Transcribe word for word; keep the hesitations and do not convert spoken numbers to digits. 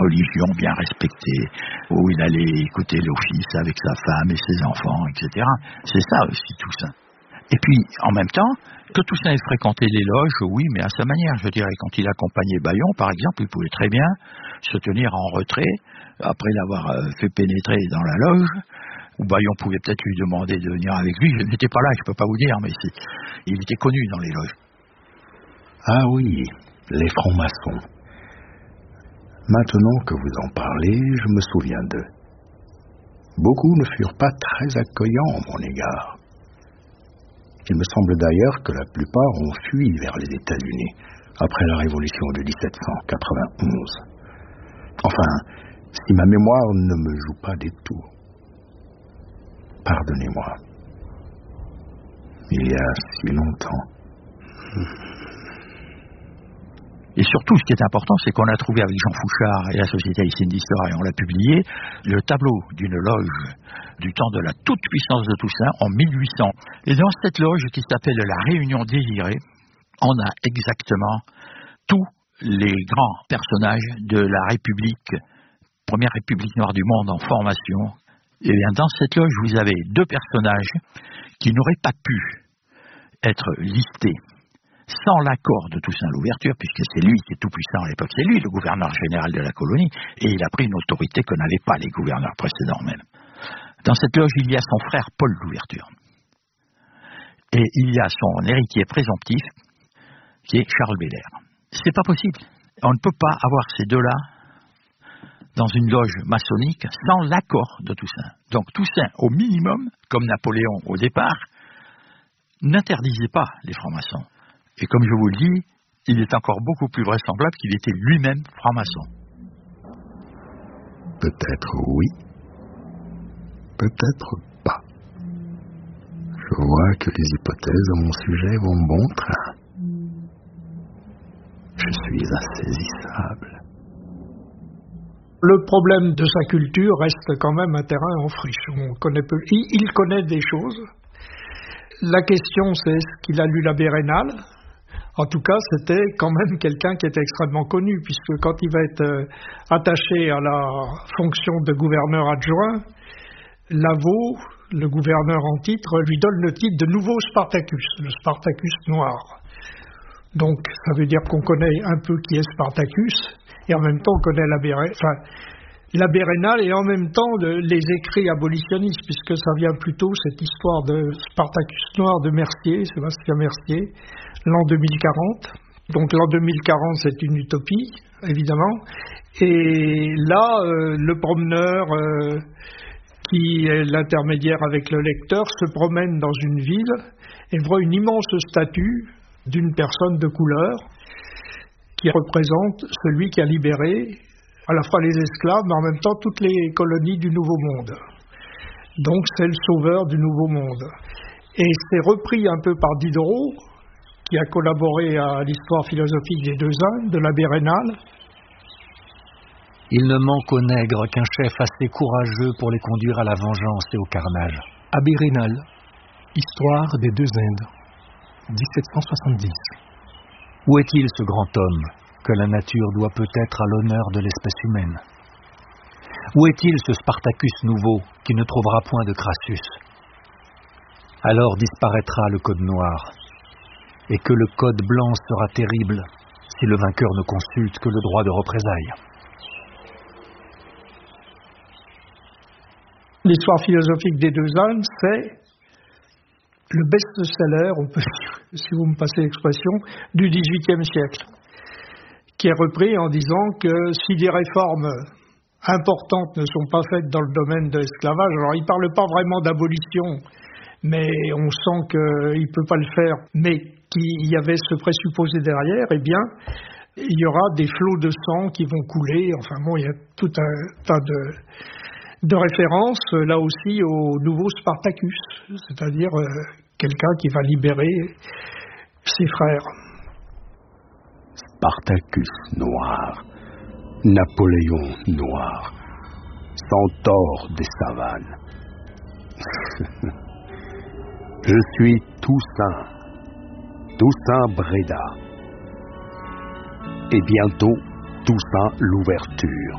religion bien respectée, où il allait écouter l'office avec sa femme et ses enfants, et cetera. C'est ça aussi Toussaint. Et puis, en même temps, que Toussaint ait fréquenté les loges, oui, mais à sa manière, je dirais. Quand il accompagnait Bayon, par exemple, il pouvait très bien se tenir en retrait, après l'avoir fait pénétrer dans la loge, où Bayon pouvait peut-être lui demander de venir avec lui. Je n'étais pas là, je ne peux pas vous dire, mais c'est... il était connu dans les loges. Ah oui, les francs-maçons. Maintenant que vous en parlez, je me souviens d'eux. Beaucoup ne furent pas très accueillants à mon égard. Il me semble d'ailleurs que la plupart ont fui vers les États-Unis après la Révolution de dix-sept cent quatre-vingt-onze. Enfin, si ma mémoire ne me joue pas des tours. Pardonnez-moi. Il y a si longtemps. Et surtout, ce qui est important, c'est qu'on a trouvé avec Jean Fouchard et la Société haïtienne d'histoire, et on l'a publié, le tableau d'une loge du temps de la toute-puissance de Toussaint en mille huit cents. Et dans cette loge qui s'appelle la Réunion désirée, on a exactement tous les grands personnages de la République, première République noire du monde en formation. Et bien dans cette loge, vous avez deux personnages qui n'auraient pas pu être listés sans l'accord de Toussaint Louverture, puisque c'est lui qui est tout puissant à l'époque, c'est lui le gouverneur général de la colonie, et il a pris une autorité que n'avaient pas les gouverneurs précédents même. Dans cette loge, il y a son frère Paul Louverture. Et il y a son héritier présomptif, qui est Charles Belair. C'est pas possible. On ne peut pas avoir ces deux-là dans une loge maçonnique sans l'accord de Toussaint. Donc Toussaint, au minimum, comme Napoléon au départ, n'interdisait pas les francs-maçons. Et comme je vous le dis, il est encore beaucoup plus vraisemblable qu'il était lui-même franc-maçon. Peut-être oui, peut-être pas. Je vois que les hypothèses à mon sujet vont bon train. Je suis insaisissable. Le problème de sa culture reste quand même un terrain en friche. On connaît peu. Il, il connaît des choses. La question, c'est est-ce qu'il a lu l'abbé Raynal ? En tout cas, c'était quand même quelqu'un qui était extrêmement connu, puisque quand il va être euh, attaché à la fonction de gouverneur adjoint, Lavaux, le gouverneur en titre, lui donne le titre de nouveau Spartacus, le Spartacus noir. Donc, ça veut dire qu'on connaît un peu qui est Spartacus, et en même temps on connaît l'abbé Raynal, enfin, l'abbé Raynal et en même temps de, les écrits abolitionnistes, puisque ça vient plutôt, cette histoire de Spartacus noir de Mercier, Sébastien Mercier, l'an deux mille quarante. Donc l'an deux mille quarante, c'est une utopie, évidemment. Et là, euh, le promeneur, euh, qui est l'intermédiaire avec le lecteur, se promène dans une ville et voit une immense statue d'une personne de couleur qui représente celui qui a libéré à la fois les esclaves, mais en même temps toutes les colonies du Nouveau Monde. Donc c'est le sauveur du Nouveau Monde. Et c'est repris un peu par Diderot, qui a collaboré à l'histoire philosophique des deux Indes, de l'abbé Raynal. Il ne manque aux nègres qu'un chef assez courageux pour les conduire à la vengeance et au carnage. Abbé Raynal, Histoire des deux Indes, dix-sept cent soixante-dix. Où est-il ce grand homme que la nature doit peut-être à l'honneur de l'espèce humaine? Où est-il ce Spartacus nouveau qui ne trouvera point de Crassus? Alors disparaîtra le code noir, et que le code blanc sera terrible si le vainqueur ne consulte que le droit de représailles. L'histoire philosophique des deux Indes, c'est le best-seller, on peut dire, si vous me passez l'expression, du dix-huitième siècle, qui est repris en disant que si des réformes importantes ne sont pas faites dans le domaine de l'esclavage, alors il ne parle pas vraiment d'abolition, mais on sent qu'il ne peut pas le faire, mais qu'il y avait ce présupposé derrière, eh bien, il y aura des flots de sang qui vont couler. Enfin bon, il y a tout un tas de, de références, là aussi, au nouveau Spartacus, c'est-à-dire euh, quelqu'un qui va libérer ses frères. Spartacus noir, Napoléon noir, centaure des savanes. Je suis Toussaint, Toussaint Bréda, et bientôt Toussaint Louverture.